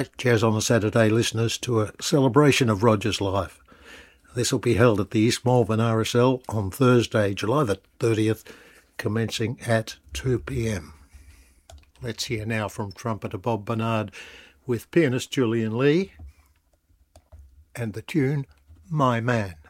Jazz on a Saturday listeners to a celebration of Roger's life. This will be held at the East Malvern RSL on Thursday, July the 30th, commencing at 2 p.m. Let's hear now from trumpeter Bob Bernard with pianist Julian Lee and the tune My Man.